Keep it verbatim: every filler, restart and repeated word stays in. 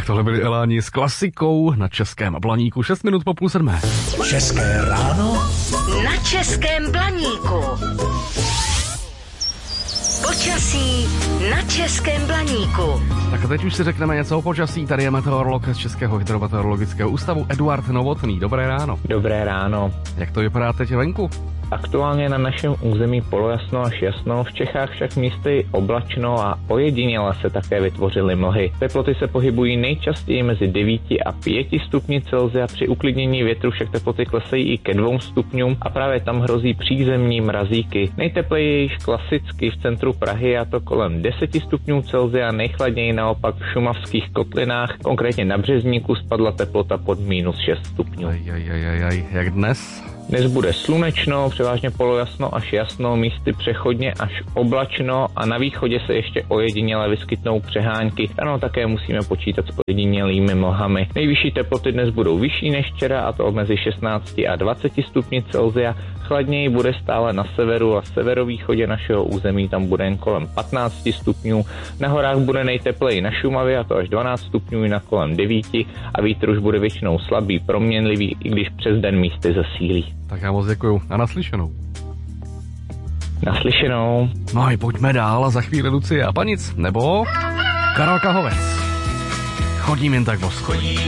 tohle byli Eláni s klasikou na Českém Blaníku, šest minut po půl sedmé. České ráno na Českém Blaníku. Počasí na Českém Blaníku. Tak a teď už si řekneme něco o počasí. Tady je meteorolog z Českého hydrometeorologického ústavu Eduard Novotný. Dobré ráno. Dobré ráno. Jak to vypadá teď venku? Aktuálně na našem území polojasno až jasno, v Čechách však místy oblačno a ojediněle se také vytvořily mlhy. Teploty se pohybují nejčastěji mezi devíti a pěti stupni Celsia, při uklidnění větru však teploty klesají i ke dvou stupňům a právě tam hrozí přízemní mrazíky. Nejtepleji je již klasicky v centru Prahy, a to kolem deseti stupňů Celsia, nejchladněji naopak v šumavských kotlinách, konkrétně na Březníku spadla teplota pod minus šest stupňů. Aj, aj, aj, aj, jak dnes? Dnes bude slunečno, převážně polojasno až jasno, místy přechodně až oblačno a na východě se ještě ojediněle vyskytnou přehánky. Ano, také musíme počítat s ojedinělými mlhami. Nejvyšší teploty dnes budou vyšší než včera, a to mezi šestnácti a dvaceti stupni Celsia. Chladněji bude stále na severu a severovýchodě našeho území, tam bude jen kolem patnácti stupňů. Na horách bude nejtepleji na Šumavě, a to až dvanáct stupňů, jinak kolem devíti, a vítr už bude většinou slabý, proměnlivý, i když přes den místy zesílí. Tak já moc děkuju a naslyšenou. Naslyšenou. No a pojďme dál a za chvíli Lucie a Panic, nebo Karel Kahovec. Chodím jen tak bosko.